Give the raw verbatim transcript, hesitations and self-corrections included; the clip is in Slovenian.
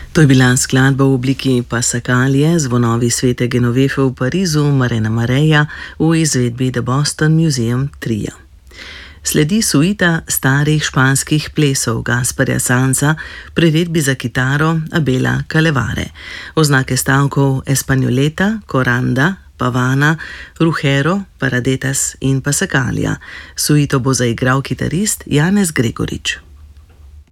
To je bila skladba v obliki Passacaglie, zvonovi svete Genovefe v Parizu, Marina Mareja v izvedbi The Boston Museum Trio. Sledi suita starih španskih plesov Gasparja Sansa, priredbi za kitaro Abela Calevare. Oznake stavkov Espagnoleta, Coranda, Pavana, Rugero, Paradetas in Passacaglia. Suito bo zaigral kitarist Janez Gregorič.